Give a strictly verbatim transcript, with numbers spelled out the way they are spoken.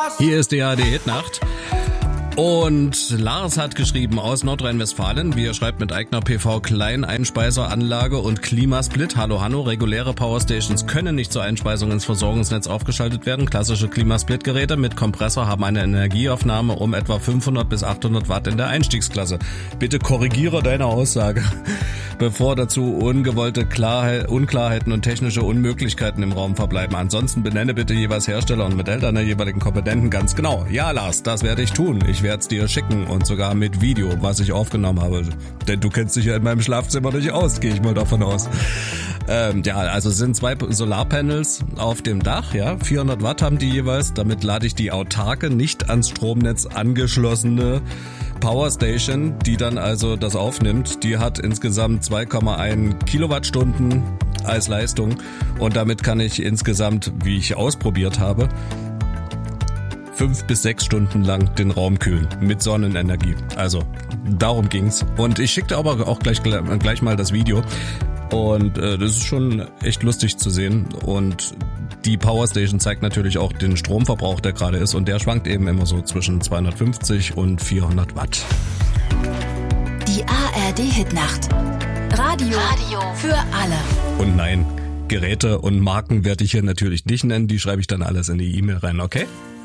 Hier ist die A R D-Hitnacht. Und Lars hat geschrieben aus Nordrhein-Westfalen, wie er schreibt, mit eigener P V-Kleineinspeiseranlage und Klimasplit. Hallo Hanno, reguläre Powerstations können nicht zur Einspeisung ins Versorgungsnetz aufgeschaltet werden. Klassische Klimasplit-Geräte mit Kompressor haben eine Energieaufnahme um etwa fünfhundert bis achthundert Watt in der Einstiegsklasse. Bitte korrigiere deine Aussage, bevor dazu ungewollte Klarheit, Unklarheiten und technische Unmöglichkeiten im Raum verbleiben. Ansonsten benenne bitte jeweils Hersteller und Modell deiner jeweiligen Komponenten ganz genau. Ja, Lars, das werde ich tun. Ich werde es dir schicken und sogar mit Video, was ich aufgenommen habe. Denn du kennst dich ja in meinem Schlafzimmer nicht aus, gehe ich mal davon aus. Ähm, ja, also es sind zwei Solarpanels auf dem Dach, ja, vierhundert Watt haben die jeweils. Damit lade ich die autarke, nicht ans Stromnetz angeschlossene Powerstation, die dann also das aufnimmt. Die hat insgesamt zwei Komma eins Kilowattstunden als Leistung und damit kann ich insgesamt, wie ich ausprobiert habe, fünf bis sechs Stunden lang den Raum kühlen mit Sonnenenergie. Also darum ging's. Und ich schickte aber auch gleich gleich mal das Video. Und äh, das ist schon echt lustig zu sehen. Und die Powerstation zeigt natürlich auch den Stromverbrauch, der gerade ist. Und der schwankt eben immer so zwischen zweihundertfünfzig und vierhundert Watt. Die A R D-Hitnacht. Radio, Radio für alle. Und nein, Geräte und Marken werde ich hier natürlich nicht nennen. Die schreibe ich dann alles in die E-Mail rein, okay?